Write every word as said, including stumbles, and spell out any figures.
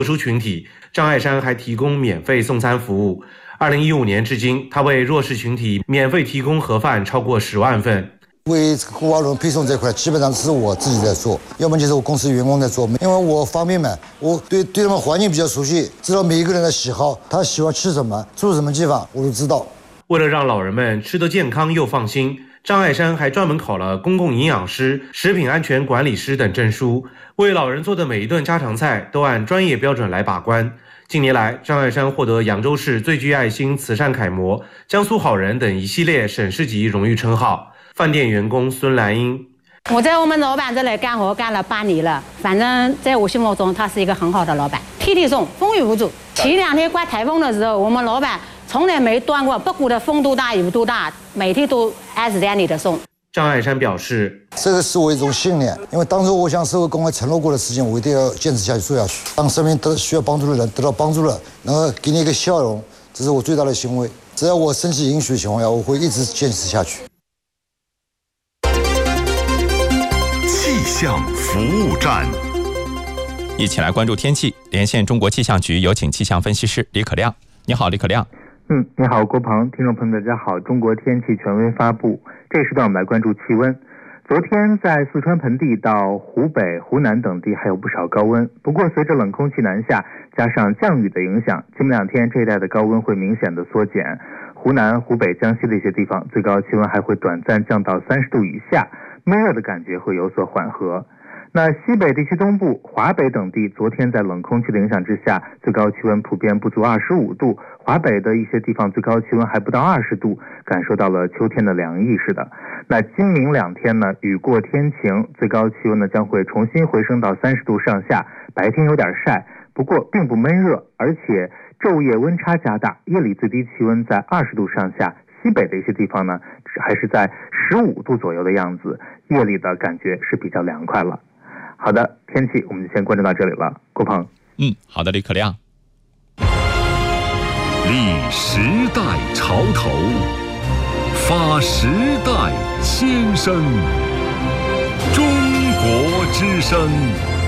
特殊群体，张爱山还提供免费送餐服务。二零一五年至今，他为弱势群体免费提供盒饭超过十万份。 为孤儿轮配送这块，基本上是我自己在做，要么就是我公司员工在做。因为我方便嘛，我对对他们环境比较熟悉，知道每一个人的喜好，他喜欢吃什么，住什么地方，我都知道。 为了让老人们吃得健康又放心，张爱山还专门考了公共营养师、食品安全管理师等证书，为老人做的每一顿家常菜都按专业标准来把关。近年来，张爱山获得扬州市最具爱心慈善楷模、江苏好人等一系列省市级荣誉称号。饭店员工孙兰英， 我在我们老板这里干活干了八年了，反正在我心目中他是一个很好的老板，天天送，风雨无阻。前两天刮台风的时候，我们老板从来没断过，不管的风多大雨多大，每天都按时按点的送。 张爱山表示， 这个是我一种信念，因为当初我向社会公开承诺过的事情，我一定要坚持下去做下去，让身边得需要帮助的人得到帮助了，然后给你一个笑容，这是我最大的欣慰。只要我身体允许的情况下，我会一直坚持下去。 气象服务站， 一起来关注天气。连线中国气象局，有请气象分析师李可亮。你好，李可亮。 嗯，你好，郭鹏，听众朋友，大家好。中国天气权威发布，这时段我们来关注气温。昨天在四川盆地到湖北、湖南等地还有不少高温，不过随着冷空气南下，加上降雨的影响，今明两天这一带的高温会明显的缩减。湖南、湖北、江西的一些地方，最高气温还会短暂降到三十度以下，闷热的感觉会有所缓和。那西北地区东部、华北等地，昨天在冷空气的影响之下，最高气温普遍不足二十五度，华北的一些地方最高气温还不到二十度，感受到了秋天的凉意似的。那今明两天呢，雨过天晴，最高气温呢将会重新回升到三十度上下，白天有点晒，不过并不闷热，而且昼夜温差加大，夜里最低气温在二十度上下。西北的一些地方呢，还是在十五度左右的样子，夜里的感觉是比较凉快了。好的，天气我们就先关注到这里了。郭鹏， 嗯，好的，李可亮。 立时代潮头，发时代先声，中国之声。